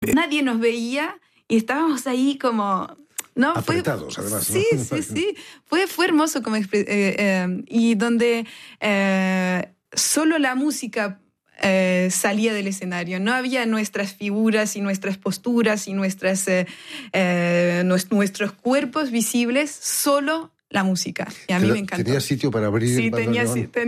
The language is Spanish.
Nadie nos veía y estábamos ahí como... ¿no? Apretados, además, ¿no? Sí. Fue hermoso como y donde solo la música salía del escenario. No había nuestras figuras y nuestras posturas y nuestros cuerpos visibles, solo la música. Y a mí me encantó. ¿Tenía sitio para abrir el bandoneón? Sí,